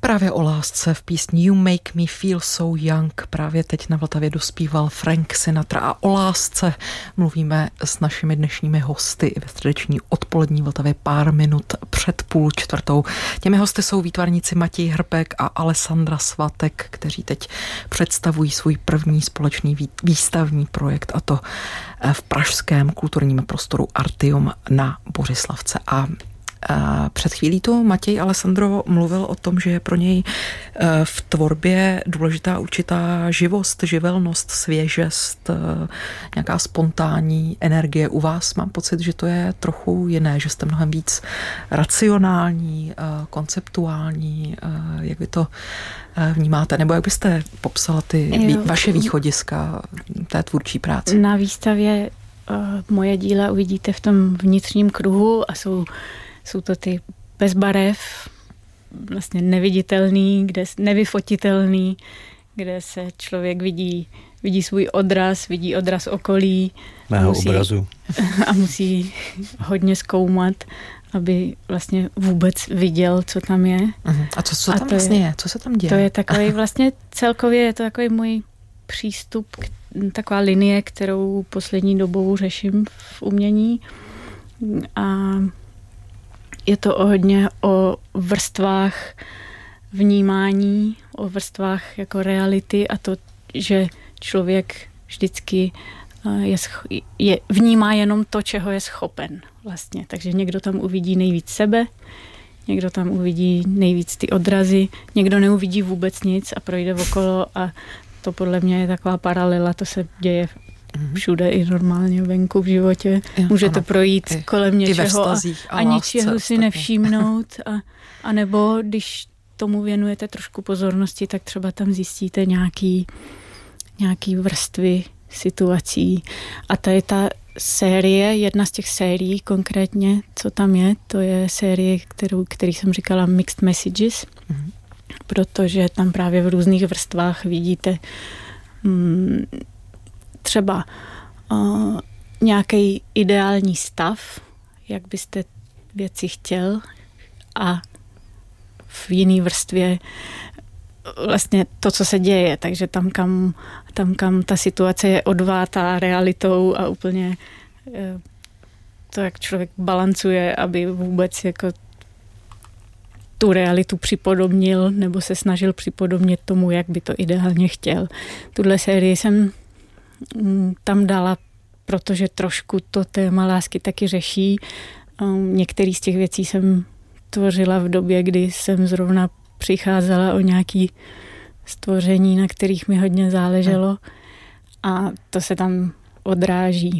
Právě o lásce v písni You Make Me Feel So Young právě teď na Vltavě dospíval Frank Sinatra a o lásce mluvíme s našimi dnešními hosty ve středeční odpolední Vltavě pár minut před 3:30. Těmi hosty jsou výtvarníci Matěj Hrpek a Alessandra Svatek, kteří teď představují svůj první společný výstavní projekt, a to v pražském kulturním prostoru Artium na Bořislavce. A před chvílí tu Matěj Alessandro mluvil o tom, že je pro něj v tvorbě důležitá určitá živost, živelnost, svěžest, nějaká spontánní energie. U vás mám pocit, že to je trochu jiné, že jste mnohem víc racionální, konceptuální. Jak vy to vnímáte? Nebo jak byste popsala ty vaše východiska té tvůrčí práce? Na výstavě moje díla uvidíte v tom vnitřním kruhu a jsou to ty bez barev, vlastně neviditelný, nevyfotitelný, kde se člověk vidí svůj odraz, vidí odraz okolí. Mého obrazu. A musí hodně zkoumat, aby vlastně vůbec viděl, co tam je. A co tam vlastně je? Co se tam děje? To je takový vlastně celkově je to takový můj přístup, taková linie, kterou poslední dobou řeším v umění. A je to hodně o vrstvách vnímání, o vrstvách jako reality a to, že člověk vždycky vnímá jenom to, čeho je schopen vlastně. Takže někdo tam uvidí nejvíc sebe, někdo tam uvidí nejvíc ty odrazy, někdo neuvidí vůbec nic a projde okolo a to podle mě je taková paralela, to se děje všude i normálně venku v životě. Můžete projít kolem něčeho a ničeho si nevšímnout. A nebo když tomu věnujete trošku pozornosti, tak třeba tam zjistíte nějaký vrstvy situací. A to je ta série, jedna z těch sérií konkrétně, co tam je, to je série, který jsem říkala Mixed Messages, protože tam právě v různých vrstvách vidíte třeba nějaký ideální stav, jak byste věci chtěl a v jiný vrstvě vlastně to, co se děje. Takže tam, kam ta situace je odvátá realitou a úplně to, jak člověk balancuje, aby vůbec jako tu realitu připodobnil nebo se snažil připodobnit tomu, jak by to ideálně chtěl. Tuhle sérii jsem tam dala, protože trošku to téma lásky taky řeší. Některé z těch věcí jsem tvořila v době, kdy jsem zrovna přicházela o nějaké stvoření, na kterých mi hodně záleželo a to se tam odráží.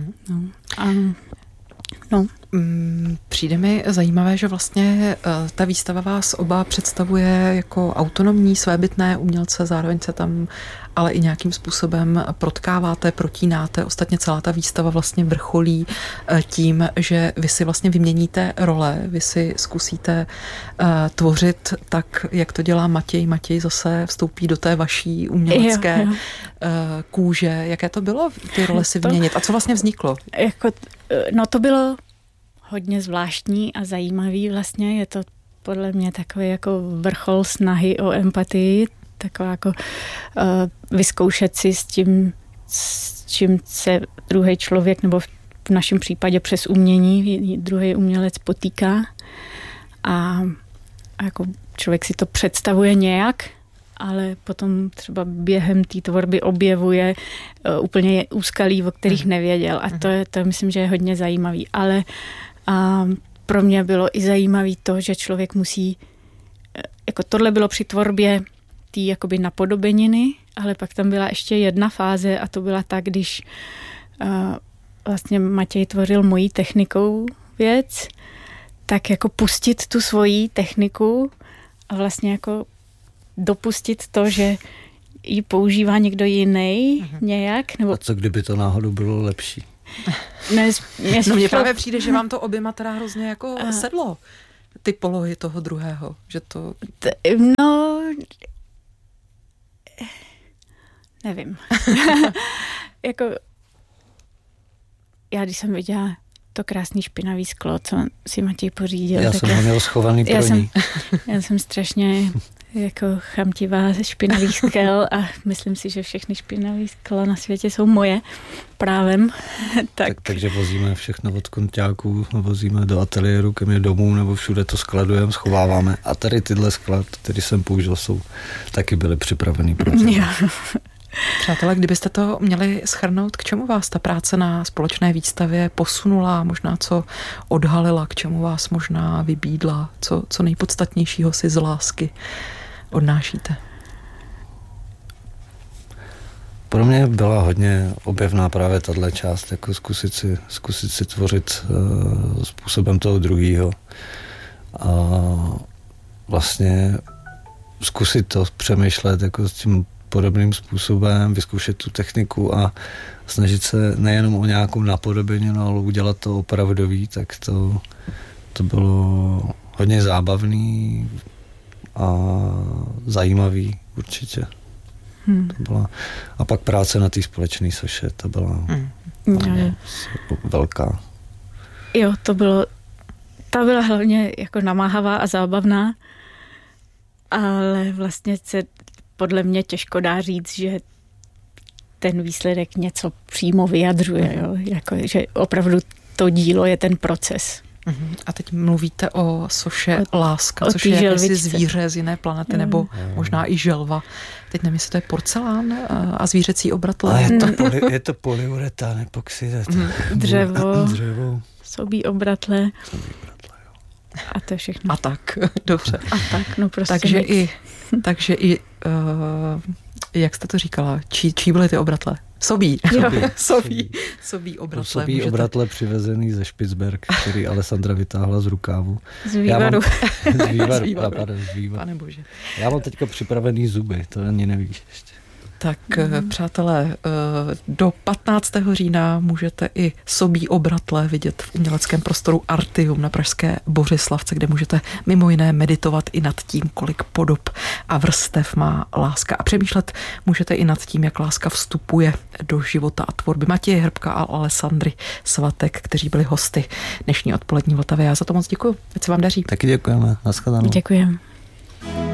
Přijde mi zajímavé, že vlastně ta výstava vás oba představuje jako autonomní, svébytné umělce, zároveň se tam ale i nějakým způsobem protkáváte, protínáte. Ostatně celá ta výstava vlastně vrcholí tím, že vy si vlastně vyměníte role, vy si zkusíte tvořit tak, jak to dělá Matěj. Matěj zase vstoupí do té vaší umělecké kůže. Jaké to bylo ty role si vyměnit? A co vlastně vzniklo? To bylo hodně zvláštní a zajímavý vlastně. Je to podle mě takový jako vrchol snahy o empatii, taková jako vyzkoušet si s čím se druhý člověk, nebo v našem případě přes umění, druhý umělec potýká. A jako člověk si to představuje nějak, ale potom třeba během té tvorby objevuje úplně úskalí, o kterých nevěděl. A to myslím, že je hodně zajímavý. Ale pro mě bylo i zajímavý to, že člověk musí, jako tohle bylo při tvorbě tý jakoby napodobeniny, ale pak tam byla ještě jedna fáze a to byla tak, když vlastně Matěj tvořil mojí technikou věc, tak jako pustit tu svoji techniku a vlastně jako dopustit to, že ji používá někdo jiný nějak. Nebo... A co kdyby to náhodou bylo lepší? Mně právě přijde, že vám to oběma teda hrozně jako sedlo. Ty polohy toho druhého. Že to... Nevím. Jako já když jsem viděla to krásný špinavý sklo, co si Matěj pořídil. Já jsem ho měl schovaný pro ní. Já jsem strašně jako chamtivá ze špinavých skel a myslím si, že všechny špinavé skla na světě jsou moje právem. Takže vozíme všechno od konťáků, vozíme do ateliéru ke mně domů, nebo všude to skladujeme, schováváme. A tady tyhle skla, které jsem použil, taky byly připravený pro to. Přátelé, kdybyste to měli shrnout, k čemu vás ta práce na společné výstavě posunula, možná co odhalila, k čemu vás možná vybídla, co nejpodstatnějšího si z lásky odnášíte? Pro mě byla hodně objevná právě tato část, jako zkusit si tvořit způsobem toho druhýho a vlastně zkusit to přemýšlet jako s tím podobným způsobem, vyzkoušet tu techniku a snažit se nejenom o nějakou napodobeninu, ale udělat to opravdový, tak to bylo hodně zábavný a zajímavý určitě. To byla, a pak práce na té společné soše, to byla velká. Jo, ta byla hlavně jako namáhavá a zábavná, ale vlastně se podle mě těžko dá říct, že ten výsledek něco přímo vyjadřuje, jo? Jako, že opravdu to dílo je ten proces. A teď mluvíte o soše Láska, což je jakési zvíře z jiné planety, nebo možná i želva. Teď nevím, jestli to je porcelán a zvířecí obratle. Je to polyuretán, epoxid. Dřevo. Sobí obratle. A to je všechno. A tak, dobře. A tak, no prostě. Takže i jak jste to říkala, čí byly ty obratle? Sobí obratle. Sobí obratle přivezený ze Špicberg, který Alessandra vytáhla z rukávu. Z vývaru. Z vývaru. Pane bože. Já mám teďka připravený zuby, to ani nevíš ještě. Tak přátelé, do 15. října můžete i sobí obratle vidět v uměleckém prostoru Artium na pražské Bořislavce, kde můžete mimo jiné meditovat i nad tím, kolik podob a vrstev má láska. A přemýšlet můžete i nad tím, jak láska vstupuje do života a tvorby Matěje Hrbka a Alessandry Svatek, kteří byli hosty dnešní odpolední Vltavy. Já za to moc děkuju. Ať se vám daří. Taky děkujeme. Naschledanou. Děkujeme.